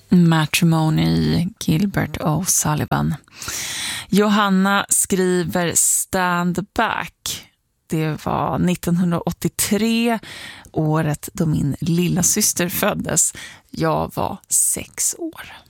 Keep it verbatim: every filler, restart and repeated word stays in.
Matrimony, Gilbert O'Sullivan. Johanna skriver Stand Back. Det var nittonhundraåttiotre, året då min lilla syster föddes. Jag var sex år.